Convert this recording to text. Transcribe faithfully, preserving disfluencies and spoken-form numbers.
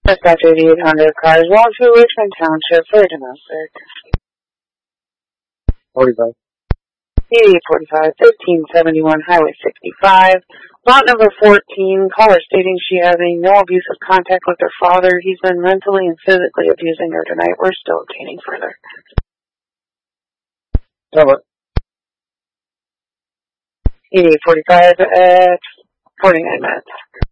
Dispatch eighty-eight hundred cars, one to Richmond Township for domestic. forty-five. eighty-eight forty-five, fifteen seventy-one Highway sixty-five. Lot number fourteen, caller stating she having no abusive contact with her father. He's been mentally and physically abusing her tonight. We're still obtaining further. Tell it. eighty-eight forty-five at forty-nine minutes.